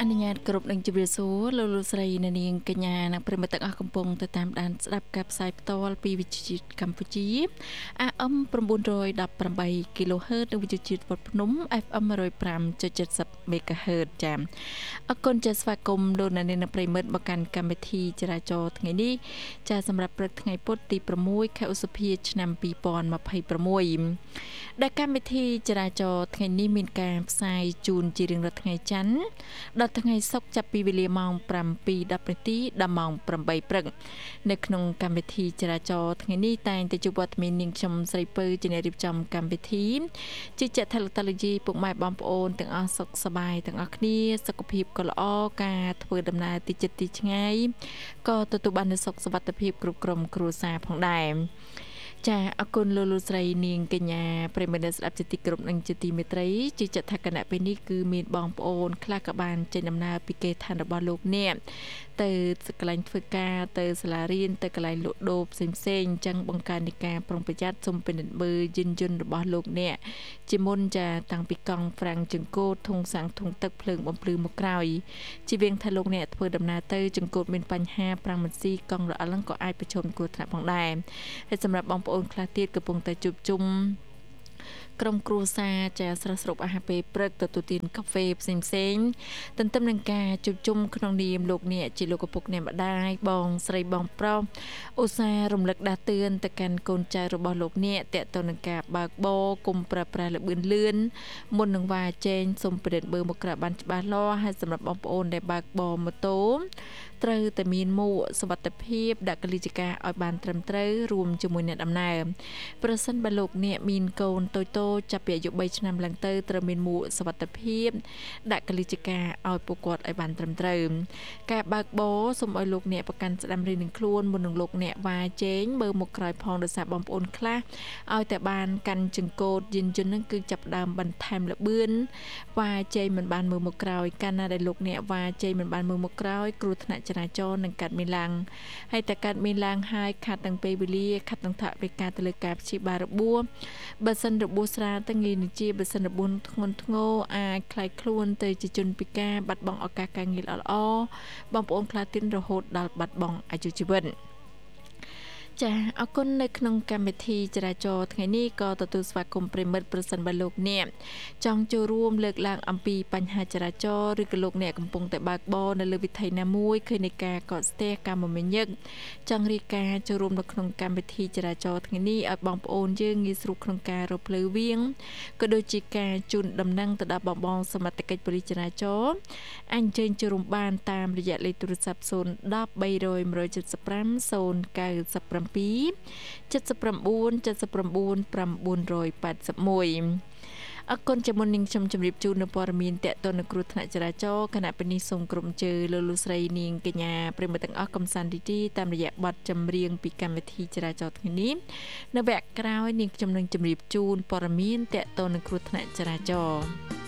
អនុញ្ញាតគ្រប់នឹងជម្រាបសួរលោកលោកស្រីអ្នកនាងកញ្ញានិងប្រិយមិត្តទាំងអស់កំពុងទៅតាមដានស្ដាប់ការផ្សាយផ្ទាល់ពីវិទ្យុជាតិកម្ពុជា AM 918 kHz និងវិទ្យុជាតិវត្តភ្នំ FM 105.70 MHz ចា៎អរគុណចា៎ស្វាគមន៍លោកអ្នកនាងនិងប្រិយមិត្តមកកាន់កម្មវិធីចរាចរណ៍ថ្ងៃនេះចា៎សម្រាប់ព្រឹកថ្ងៃពុធទី6 ខែឧសភាឆ្នាំ2026ដែលកម្មវិធីចរាចរណ៍ថ្ងៃនេះមានការផ្សាយជូនជារៀងរាល់ថ្ងៃច័ន្ទដល់ថ្ងៃសុក្រចាប់ពីវេលាម៉ោង 7:10 នាទីដល់ម៉ោង 8 ព្រឹកនៅក្នុងកម្មវិធីចរាចរណ៍ថ្ងៃនេះតែងតែជួបវត្តមាននាងខ្ញុំស្រីពៅជាអ្នករៀបចំកម្មវិធីជាចាក់ថលតលជីពុកម៉ែបងប្អូនទាំងអស់សុខសប្បាយទាំងអស់គ្នាសុខភាពក៏ល្អការធ្វើដំណើរទីចិត្តទីឆ្ងាយក៏ទទួលបាននូវសុខសុវត្ថិភាពគ្រប់ក្រុមគ្រួសារផងដែរចាអរគុណលោកស្រីនាងកញ្ញាប្រិមត្តស្ដាប់ជាទីគោរពនិងជាទីមេត្រីជាចតថាគណៈពេលនេះគឺមានបងប្អូនខ្លះក៏បានចេញដំណើរពីគេឋានរបស់លោកអ្នកទៅកន្លែងធ្វើការទៅសាលារៀនទៅកន្លែងលក់ដូរផ្សេងអញ្ចឹងបង្កើននៃការប្រុងប្រយ័ត្នសូមពិនិត្យមើលយានយន្តរបស់លោកអ្នកជាមុនចាតាំងពីកង់ហ្វ្រាំងចង្កូតធុងសាំងធុងទឹកភ្លើងបំភ្លឺមកក្រោយជាវៀងថាលោកអ្នកធ្វើដំណើរទៅចង្កូតមានបញ្ហាប្រាំងមិនស៊ីកង់រអិលក៏អាចប្រឈមគ្រោះថ្នាក់ផងដែរហើយសម្រាប់បងប្អូនខ្លះទៀតកំពុងតែជួបជុំក្រុមគ្រួសារចាស្រស់ស្រូបអាហារពេលព្រឹកទទួលទានកាហ្វេផ្សេងទន្ទឹមនឹងការជួបជុំក្នុងនាមលោកអ្នកជាលោកឪពុកអ្នកម្ដាយបងស្រីបងប្រុសឧស្សាហ៍រំលឹកដាស់តឿនទៅកាន់កូនចៅរបស់លោកអ្នកតេតទៅនឹងការបើកបរគុំប្រើប្រាស់លបឿនលឿនមុននឹងវ៉ាជែងសូមពិនិត្យមើលមកក្រៅបានច្បាស់លាស់ហើយសម្រាប់បងប្អូនដែលបើកបរម៉ូតូត្រូវតែមានមួកសុវត្ថិភាពដាក់កលិចការឲ្យបានត្រឹមត្រូវរួមជាមួយអ្នកដំណើរប្រសិនបើលោកអ្នកមានកូនតូចចាប់ពីអាយុ3ឆ្នាំឡើងទៅត្រូវមានមួកសុវត្ថិភាពដាក់កលិចការឲ្យពួកគាត់ឲ្យបានត្រឹមត្រូវការបើកបរសូមឲ្យលោកអ្នកប្រកាន់ស្ដាំរៀងនឹងខ្លួនមុននឹងលោកអ្នកវ៉ាជែងមើលមកក្រោយផងដោយសារបងប្អូនខ្លះឲ្យតែបានកាន់ចង្កូតយានយន្តនឹងគឺចាប់ដើមបន្ថែមលបឿនវ៉ាជែងមិនបានមើលមកក្រោយកាលណាដែលលោកអ្នកវ៉ាជែងមិនបានមើលមកក្រោយគ្រោះថ្នាក់ចរាចរណ៍នឹងកាត់មានឡើងហើយតែកាត់មានឡើងហើយខាត់ទាំងពេលវេលាខាត់ទាំងថវិកាទៅលើការព្យាបាលរបួសបើសិនរបួសស្រាលទៅងាយនឹងជាបើសិនរបួសធ្ងន់ធ្ងរអាចคล้ายខ្លួនទៅជាជនពិការបាត់បង់ឱកាសការងារល្អបងប្អូនខ្លះទៀតរហូតដល់បាត់បង់អាយុជីវិតចាអរគុណនៅក្នុងកម្មវិធីចរាចរណ៍ថ្ងៃនេះក៏ទទួលស្វាគមន៍ប្រិមិត្តប្រសិនបើលោកអ្នកចង់ចូលរួមលើកឡើងអំពីបញ្ហាចរាចរណ៍ឬក៏លោកអ្នកកំពុងតែបើកបរនៅលើវិថីណាមួយឃើញនៃការកកស្ទះការមមាញឹកចង់រៀបការចូលរួមនៅក្នុងកម្មវិធីចរាចរណ៍ថ្ងៃនេះឲ្យបងប្អូនយើងងាយស្រួលក្នុងការរកផ្លូវវាងក៏ដូចជាការជូនដំណឹងទៅដល់បងសមត្ថកិច្ចប៉ូលីសចរាចរណ៍អញ្ជើញចូលរួមបានតាមរយៈលេខទូរស័ព្ទ010 300 175 097 79 អរគុណជាមុននឹងខ្ញុំជម្រាបជូននៅព័ត៌មានតកតនៅគ្រោះថ្នាក់ចរាចរណ៍គណៈពេលនេះសូមក្រុមជើលោកស្រីនាងកញ្ញាប្រិមត្តទាំងអស់កំសាន្តទីតាមរយៈបទចម្រៀងពីកម្មវិធីចរាចរណ៍ថ្ងៃនេះនៅវគ្គក្រោយនាងខ្ញុំនឹងជម្រាបជូនព័ត៌មានតកតនៅគ្រោះថ្នាក់ចរាចរណ៍